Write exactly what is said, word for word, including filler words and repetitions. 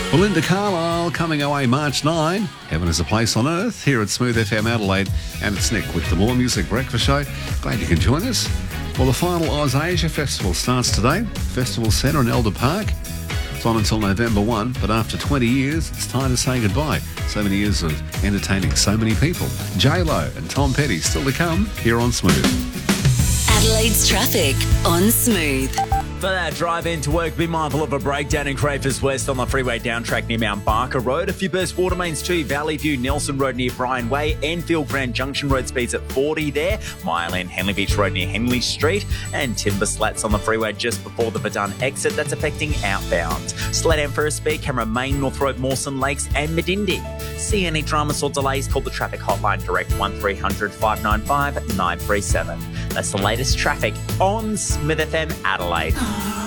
Belinda Carlisle coming away March ninth. Heaven is a Place on Earth here at Smooth F M Adelaide. And it's Nick with the More Music Breakfast Show. Glad you can join us. Well, the final Oz Asia Festival starts today. Festival Centre in Elder Park. It's on until November first, but after twenty years, it's time to say goodbye. So many years of entertaining so many people. J-Lo and Tom Petty still to come here on Smooth. Adelaide's traffic on Smooth. For that drive into work, be mindful of a breakdown in Crafers West on the freeway down track near Mount Barker Road. A few burst water mains too. Valley View, Nelson Road near Bryan Way. Enfield Grand Junction Road speeds at forty there. Mile End, Henley Beach Road near Henley Street. And timber slats on the freeway just before the Verdun exit. That's affecting outbound. Sled down for a speed can remain North Road, Mawson Lakes and Medindi. See any dramas or delays, call the traffic hotline direct one three hundred five nine five nine three seven. That's the latest traffic on Smith F M Adelaide.